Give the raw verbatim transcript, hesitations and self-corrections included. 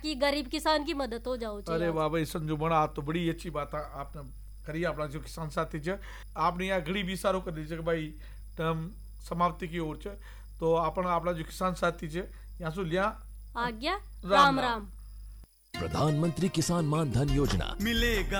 कि गरीब किसान की मदद हो जाओ। अरे वाह भाई संजू बना, आप तो बड़ी अच्छी बात आपने करी। अपना जो किसान साथी है आपने यहाँ घड़ी भी इशारो कर दीजिए कि भाई टर्म समाप्ति की ओर है, तो अपना अपना जो किसान साथी है यहाँ से लिया आ गया। राम राम राम। प्रधानमंत्री किसान मान धन योजना मिलेगा